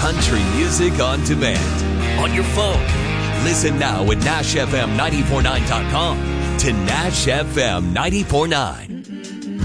country music on demand. On your phone. Listen now at NashFM949.com to Nash FM 94.9.